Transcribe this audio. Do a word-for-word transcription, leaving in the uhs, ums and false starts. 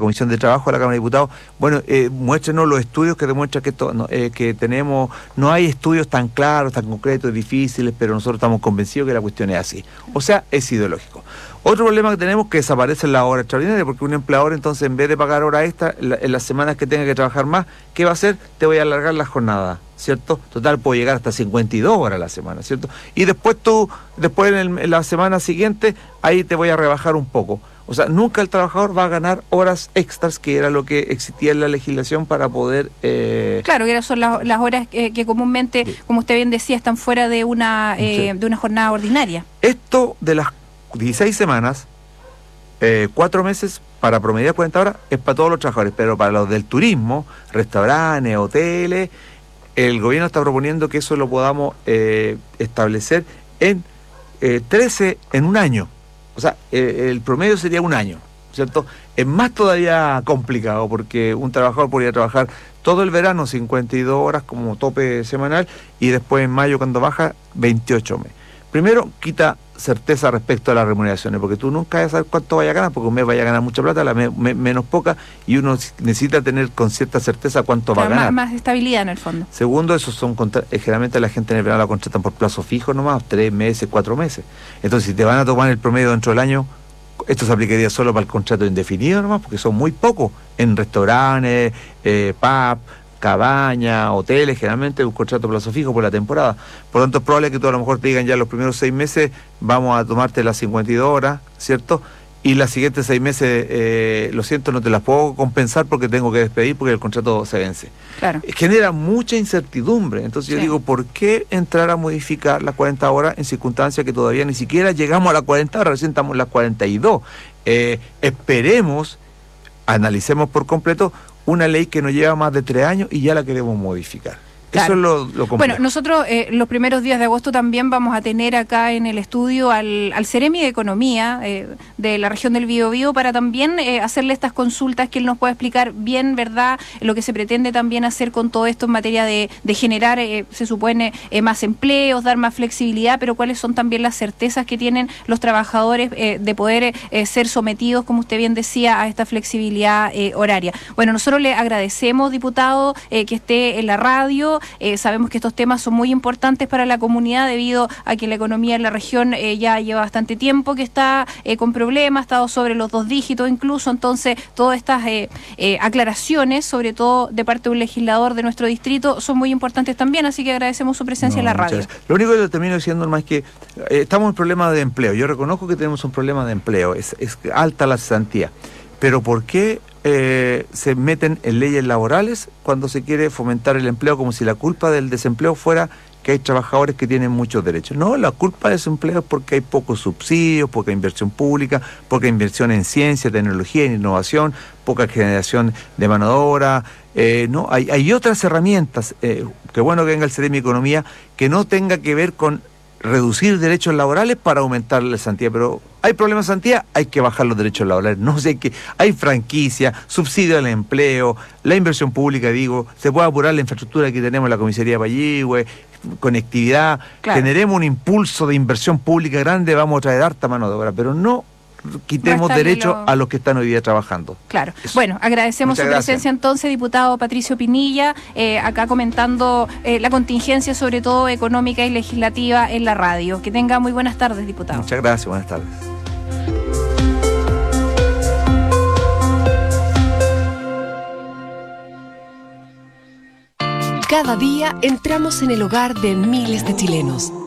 Comisión de Trabajo de la Cámara de Diputados, bueno, eh, muéstrenos los estudios que demuestran que, esto, no, eh, que tenemos, no hay estudios tan claros, tan concretos, difíciles, pero nosotros estamos convencidos que la cuestión es así. O sea, es ideológico. Otro problema que tenemos es que desaparecen las horas extraordinarias, porque un empleador entonces en vez de pagar hora extra, en, la, en las semanas que tenga que trabajar más, ¿qué va a hacer? Te voy a alargar la jornada, ¿cierto? Total, puedo llegar hasta cincuenta y dos horas a la semana, ¿cierto? Y después tú, después en, el, en la semana siguiente, ahí te voy a rebajar un poco. O sea, nunca el trabajador va a ganar horas extras, que era lo que existía en la legislación para poder... Eh... Claro, que esas son las, las horas que, que comúnmente, sí, como usted bien decía, están fuera de una, eh, sí, de una jornada ordinaria. Esto de las dieciséis semanas, eh, cuatro meses para promediar cuarenta horas, es para todos los trabajadores, pero para los del turismo, restaurantes, hoteles, el gobierno está proponiendo que eso lo podamos eh, establecer en eh, trece en un año. O sea, eh, el promedio sería un año, ¿cierto? Es más todavía complicado porque un trabajador podría trabajar todo el verano cincuenta y dos horas como tope semanal y después en mayo cuando baja veintiocho meses. Primero, quita certeza respecto a las remuneraciones, porque tú nunca vas a saber cuánto vaya a ganar, porque un mes vaya a ganar mucha plata, la me, me, menos poca, y uno necesita tener con cierta certeza cuánto claro, va a ganar. Más, más estabilidad en el fondo. Segundo, esos son contra, generalmente la gente en el verano la contratan por plazo fijo nomás, tres meses, cuatro meses. Entonces, si te van a tomar el promedio dentro del año, esto se aplicaría solo para el contrato indefinido nomás, porque son muy pocos en restaurantes, eh, pub, cabañas, hoteles, generalmente un contrato a plazo fijo por la temporada. Por lo tanto, es probable que tú a lo mejor te digan ya los primeros seis meses vamos a tomarte las cincuenta y dos horas, ¿cierto? Y las siguientes seis meses, eh, lo siento, no te las puedo compensar porque tengo que despedir porque el contrato se vence. Claro. Genera mucha incertidumbre. Entonces sí. yo digo, ¿por qué entrar a modificar las cuarenta horas en circunstancias que todavía ni siquiera llegamos a las cuarenta horas, recién estamos en las cuarenta y dos? Eh, esperemos, analicemos por completo una ley que nos lleva más de tres años y ya la queremos modificar. Claro. Eso es lo, lo complejo. Bueno, nosotros eh, los primeros días de agosto también vamos a tener acá en el estudio al, al Ceremi de Economía eh, de la región del Biobío para también eh, hacerle estas consultas que él nos pueda explicar bien, ¿verdad?, lo que se pretende también hacer con todo esto en materia de, de generar, eh, se supone, eh, más empleos, dar más flexibilidad, pero cuáles son también las certezas que tienen los trabajadores eh, de poder eh, ser sometidos, como usted bien decía, a esta flexibilidad eh, horaria. Bueno, nosotros le agradecemos, diputado, eh, que esté en la radio. Eh, sabemos que estos temas son muy importantes para la comunidad debido a que la economía en la región eh, ya lleva bastante tiempo que está eh, con problemas, ha estado sobre los dos dígitos incluso, entonces todas estas eh, eh, aclaraciones, sobre todo de parte de un legislador de nuestro distrito, son muy importantes también, así que agradecemos su presencia no, en la radio. Gracias. Lo único que le termino diciendo más es que eh, estamos en problema de empleo, yo reconozco que tenemos un problema de empleo, es, es alta la cesantía, pero ¿por qué Eh, se meten en leyes laborales cuando se quiere fomentar el empleo, como si la culpa del desempleo fuera que hay trabajadores que tienen muchos derechos? No, la culpa del desempleo es porque hay pocos subsidios, poca inversión pública, poca inversión en ciencia, tecnología, en innovación, poca generación de mano de obra. Eh, no, hay, hay otras herramientas, eh, que bueno que venga el Ceremi de Economía, que no tenga que ver con reducir derechos laborales para aumentar la cesantía, pero hay problemas de cesantía, hay que bajar los derechos laborales, no sé qué, hay franquicia, subsidio al empleo, la inversión pública, digo, se puede apurar la infraestructura que tenemos en la comisaría Payihue, conectividad, claro. Generemos un impulso de inversión pública grande, vamos a traer harta mano de obra, pero no quitemos derechos lo... a los que están hoy día trabajando. Claro. Eso. Bueno, agradecemos Muchas su gracias. presencia entonces, diputado Patricio Pinilla, eh, acá comentando eh, la contingencia, sobre todo económica y legislativa, en la radio. Que tenga muy buenas tardes, diputado. Muchas gracias, buenas tardes. Cada día entramos en el hogar de miles de chilenos,